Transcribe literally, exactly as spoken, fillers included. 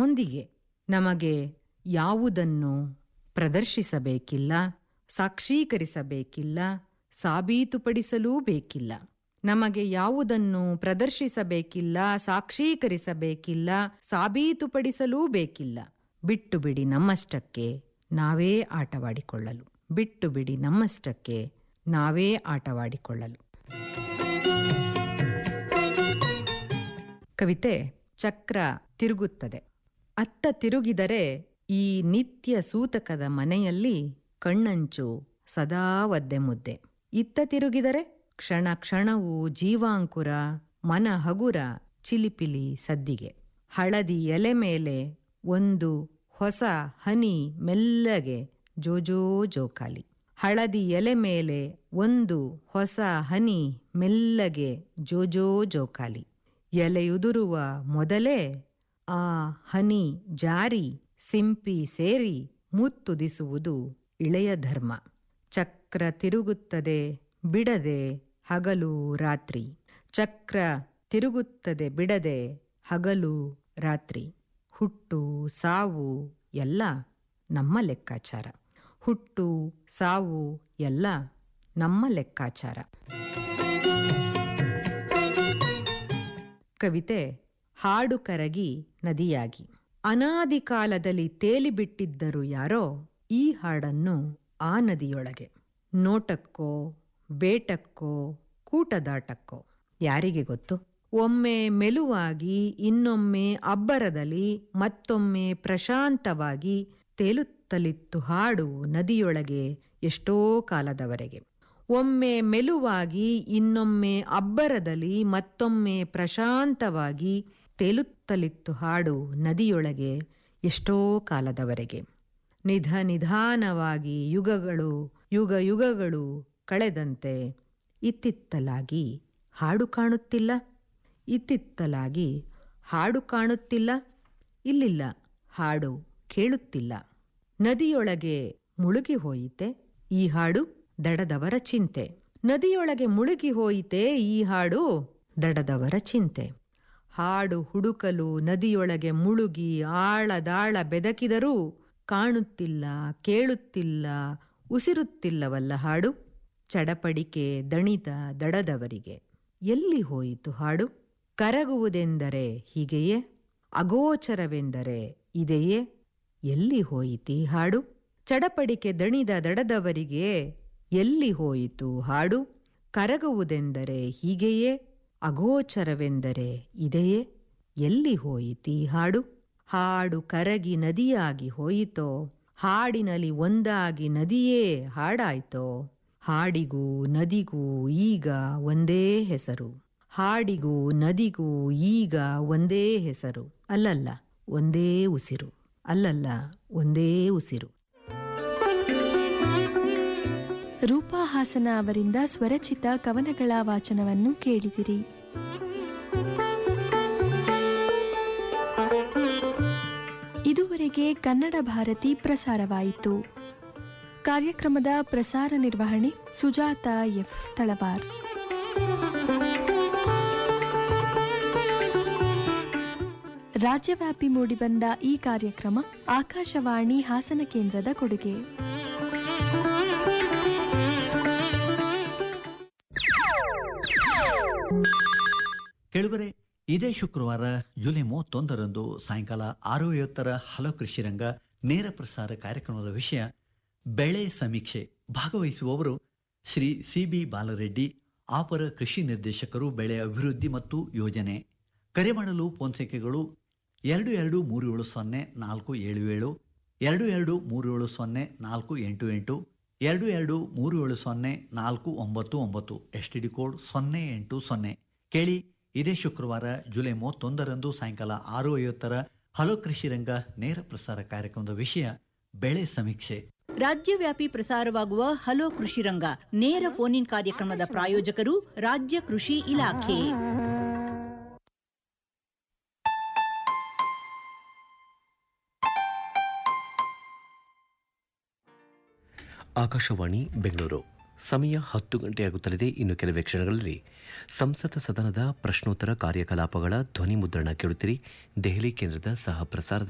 ಹೊಂದಿಗೆ. ನಮಗೆ ಯಾವುದನ್ನು ಪ್ರದರ್ಶಿಸಬೇಕಿಲ್ಲ, ಸಾಕ್ಷೀಕರಿಸಬೇಕಿಲ್ಲ, ಸಾಬೀತುಪಡಿಸಲೂ ಬೇಕಿಲ್ಲ. ನಮಗೆ ಯಾವುದನ್ನು ಪ್ರದರ್ಶಿಸಬೇಕಿಲ್ಲ, ಸಾಕ್ಷೀಕರಿಸಬೇಕಿಲ್ಲ, ಸಾಬೀತುಪಡಿಸಲೂ ಬೇಕಿಲ್ಲ. ಬಿಟ್ಟು ಬಿಡಿ ನಮ್ಮಷ್ಟಕ್ಕೆ ನಾವೇ ಆಟವಾಡಿಕೊಳ್ಳಲು. ಬಿಟ್ಟು ಬಿಡಿ ನಮ್ಮಷ್ಟಕ್ಕೆ ನಾವೇ ಆಟವಾಡಿಕೊಳ್ಳಲು. ಕವಿತೆ ಚಕ್ರ ತಿರುಗುತ್ತದೆ. ಅತ್ತ ತಿರುಗಿದರೆ ಈ ನಿತ್ಯ ಸೂತಕದ ಮನೆಯಲ್ಲಿ ಕಣ್ಣಂಚು ಸದಾ ಒದ್ದೆ ಮುದ್ದೆ. ಇತ್ತ ತಿರುಗಿದರೆ ಕ್ಷಣ ಕ್ಷಣವೂ ಜೀವಾಂಕುರ, ಮನ ಹಗುರ, ಚಿಲಿಪಿಲಿ ಸದ್ದಿಗೆ. ಹಳದಿ ಎಲೆ ಮೇಲೆ ಒಂದು ಹೊಸ ಹನಿ ಮೆಲ್ಲಗೆ ಜೋಜೋ ಜೋಕಾಲಿ. ಹಳದಿ ಎಲೆ ಮೇಲೆ ಒಂದು ಹೊಸ ಹನಿ ಮೆಲ್ಲಗೆ ಜೋಜೋ ಜೋಕಾಲಿ. ಎಲೆಯುದುರುವ ಮೊದಲೇ ಆ ಹನಿ ಜಾರಿ ಸಿಂಪಿ ಸೇರಿ ಮುತ್ತುದಿಸುವುದು ಇಳೆಯ ಧರ್ಮ. ಚಕ್ರ ತಿರುಗುತ್ತದೆ ಬಿಡದೆ ಹಗಲು ರಾತ್ರಿ. ಚಕ್ರ ತಿರುಗುತ್ತದೆ ಬಿಡದೆ ಹಗಲು ರಾತ್ರಿ. ಹುಟ್ಟು ಸಾವು ಎಲ್ಲ ನಮ್ಮ ಲೆಕ್ಕಾಚಾರ. ಹುಟ್ಟು ಸಾವು ಎಲ್ಲ ನಮ್ಮ ಲೆಕ್ಕಾಚಾರ. ಕವಿತೆ ಹಾಡು ಕರಗಿ ನದಿಯಾಗಿ. ಅನಾದಿ ಕಾಲದಲ್ಲಿ ತೇಲಿಬಿಟ್ಟಿದ್ದರು ಯಾರೋ ಈ ಹಾಡನ್ನು ಆ ನದಿಯೊಳಗೆ. ನೋಟಕ್ಕೋ ಬೇಟಕ್ಕೋ ಕೂಟದಾಟಕ್ಕೋ ಯಾರಿಗೆ ಗೊತ್ತು. ಒಮ್ಮೆ ಮೆಲುವಾಗಿ, ಇನ್ನೊಮ್ಮೆ ಅಬ್ಬರದಲ್ಲಿ, ಮತ್ತೊಮ್ಮೆ ಪ್ರಶಾಂತವಾಗಿ ತೇಲುತ್ತಲಿತ್ತು ಹಾಡು ನದಿಯೊಳಗೆ ಎಷ್ಟೋ ಕಾಲದವರೆಗೆ. ಒಮ್ಮೆ ಮೆಲುವಾಗಿ, ಇನ್ನೊಮ್ಮೆ ಅಬ್ಬರದಲ್ಲಿ, ಮತ್ತೊಮ್ಮೆ ಪ್ರಶಾಂತವಾಗಿ ತೇಲುತ್ತಲಿತ್ತು ಹಾಡು ನದಿಯೊಳಗೆ ಎಷ್ಟೋ ಕಾಲದವರೆಗೆ. ನಿಧ ನಿಧಾನವಾಗಿ ಯುಗಗಳು ಯುಗ ಯುಗಗಳು ಕಳೆದಂತೆ ಇತ್ತಿತ್ತಲಾಗಿ ಹಾಡು ಕಾಣುತ್ತಿಲ್ಲ. ಇತ್ತಿತ್ತಲಾಗಿ ಹಾಡು ಕಾಣುತ್ತಿಲ್ಲ. ಇಲ್ಲಿಲ್ಲ ಹಾಡು ಕೇಳುತ್ತಿಲ್ಲ. ನದಿಯೊಳಗೆ ಮುಳುಗಿ ಹೋಯಿತೆ ಈ ಹಾಡು ದಡದವರ ಚಿಂತೆ. ನದಿಯೊಳಗೆ ಮುಳುಗಿ ಹೋಯಿತೆ ಈ ಹಾಡು ದಡದವರ ಚಿಂತೆ. ಹಾಡು ಹುಡುಕಲು ನದಿಯೊಳಗೆ ಮುಳುಗಿ ಆಳದಾಳ ಬೆದಕಿದರೂ ಕಾಣುತ್ತಿಲ್ಲ, ಕೇಳುತ್ತಿಲ್ಲ, ಉಸಿರುತ್ತಿಲ್ಲವಲ್ಲ ಹಾಡು. ಚಡಪಡಿಕೆ ದಣಿದ ದಡದವರಿಗೆ ಎಲ್ಲಿ ಹೋಯಿತು ಹಾಡು. ಕರಗುವುದೆಂದರೆ ಹೀಗೆಯೇ, ಅಗೋಚರವೆಂದರೆ ಇದೆಯೇ, ಎಲ್ಲಿ ಹೋಯಿತಿ ಹಾಡು. ಚಡಪಡಿಕೆ ದಣಿದ ದಡದವರಿಗೆ ಎಲ್ಲಿ ಹೋಯಿತು ಹಾಡು. ಕರಗುವುದೆಂದರೆ ಹೀಗೆಯೇ, ಅಗೋಚರವೆಂದರೆ ಇದೆಯೇ, ಎಲ್ಲಿ ಹೋಯಿತಿ ಹಾಡು. ಹಾಡು ಕರಗಿ ನದಿಯಾಗಿ ಹೋಯಿತೋ, ಹಾಡಿನಲ್ಲಿ ಒಂದಾಗಿ ನದಿಯೇ ಹಾಡಾಯ್ತೋ. ಹಾಡಿಗೂ ನದಿಗೂ ಈಗ ಒಂದೇ ಹೆಸರು. ಹಾಡಿಗೂ ನದಿಗೂ ಈಗ ಒಂದೇ ಹೆಸರು. ಅಲ್ಲಲ್ಲ ಒಂದೇ ಉಸಿರು. ಅಲ್ಲಲ್ಲ ಒಂದೇ ಉಸಿರು. ರೂಪಾ ಹಾಸನ ಅವರಿಂದ ಸ್ವರಚಿತ ಕವನಗಳ ವಾಚನವನ್ನು ಕೇಳಿದಿರಿ. ಇದುವರೆಗೆ ಕನ್ನಡ ಭಾರತಿ ಪ್ರಸಾರವಾಯಿತು. ಕಾರ್ಯಕ್ರಮದ ಪ್ರಸಾರ ನಿರ್ವಹಣೆ ಸುಜಾತ ಎಫ್ ತಳವಾರ್. ರಾಜ್ಯವ್ಯಾಪಿ ಮೂಡಿಬಂದ ಈ ಕಾರ್ಯಕ್ರಮ ಆಕಾಶವಾಣಿ ಹಾಸನ ಕೇಂದ್ರದ ಕೊಡುಗೆ. ಕೆಳಗರೆ ಇದೇ ಶುಕ್ರವಾರ ಜುಲೈ ಮೂವತ್ತೊಂದರಂದು ಸಾಯಂಕಾಲ ಆರು ಐವತ್ತರ ಹಲೋ ಕೃಷಿರಂಗ ನೇರ ಪ್ರಸಾರ ಕಾರ್ಯಕ್ರಮದ ವಿಷಯ ಬೆಳೆ ಸಮೀಕ್ಷೆ. ಭಾಗವಹಿಸುವವರು ಶ್ರೀ ಸಿ ಬಿ ಬಾಲರೆಡ್ಡಿ, ಅಪರ ಕೃಷಿ ನಿರ್ದೇಶಕರು, ಬೆಳೆ ಅಭಿವೃದ್ಧಿ ಮತ್ತು ಯೋಜನೆ. ಕರೆ ಮಾಡಲು ಫೋನ್ ಸಂಖ್ಯೆಗಳು ಎರಡು ಎರಡು ಮೂರು ಏಳು ಸೊನ್ನೆ ನಾಲ್ಕು ಏಳು ಏಳು, ಎರಡು ಎರಡು ಮೂರು ಏಳು ಸೊನ್ನೆ ನಾಲ್ಕು ಎಂಟು ಎಂಟು, ಎರಡು ಎರಡು ಮೂರು ಏಳು ಸೊನ್ನೆ ನಾಲ್ಕು ಒಂಬತ್ತು ಒಂಬತ್ತು, ಎಸ್ ಟಿ ಡಿ ಕೋಡ್ ಸೊನ್ನೆ ಎಂಟು ಸೊನ್ನೆ. ಕೇಳಿ, ಇದೇ ಶುಕ್ರವಾರ ಜುಲೈ ಮೂವತ್ತೊಂದರಂದು ಸಾಯಂಕಾಲ ಆರು ಐವತ್ತರ ಹಲೋ ಕೃಷಿರಂಗ ನೇರ ಪ್ರಸಾರ ಕಾರ್ಯಕ್ರಮದ ವಿಷಯ ಬೆಳೆ ಸಮೀಕ್ಷೆ. ರಾಜ್ಯವ್ಯಾಪಿ ಪ್ರಸಾರವಾಗುವ ಹಲೋ ಕೃಷಿರಂಗ ನೇರ ಫೋನ್ ಇನ್ ಕಾರ್ಯಕ್ರಮದ ಪ್ರಾಯೋಜಕರು ರಾಜ್ಯ ಕೃಷಿ ಇಲಾಖೆ. ಆಕಾಶವಾಣಿ ಬೆಂಗಳೂರು. ಸಮಯ ಹತ್ತು ಗಂಟೆಯಾಗುತ್ತಲಿದೆ. ಇನ್ನು ಕೆಲವೇ ಕ್ಷಣಗಳಲ್ಲಿ ಸಂಸತ್ ಸದನದ ಪ್ರಶ್ನೋತ್ತರ ಕಾರ್ಯಕಲಾಪಗಳ ಧ್ವನಿ ಮುದ್ರಣ ಕೇಳುತ್ತೀರಿ. ದೆಹಲಿ ಕೇಂದ್ರದ ಸಹ ಪ್ರಸಾರದ